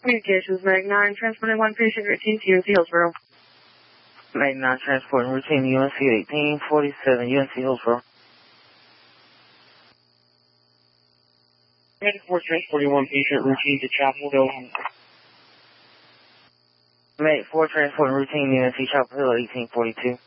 Communications, Mag 9, transporting one patient, routine to UNC Hillsborough. Mag 9, transporting routine to UNC 1847, UNC Hillsborough. Mag 4, transporting one patient, routine to Chapel Hill. Mag 4, transporting routine to UNC Chapel Hill 1842.